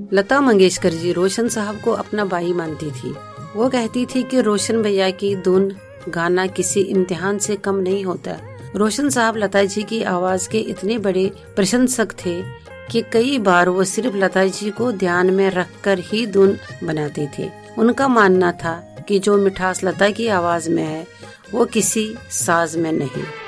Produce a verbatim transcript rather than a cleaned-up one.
लता मंगेशकर जी रोशन साहब को अपना भाई मानती थी। वो कहती थी कि रोशन भैया की धुन गाना किसी इम्तिहान से कम नहीं होता। रोशन साहब लता जी की आवाज के इतने बड़े प्रशंसक थे कि कई बार वो सिर्फ लता जी को ध्यान में रखकर ही धुन बनाते थे। उनका मानना था कि जो मिठास लता की आवाज में है वो किसी साज में नहीं।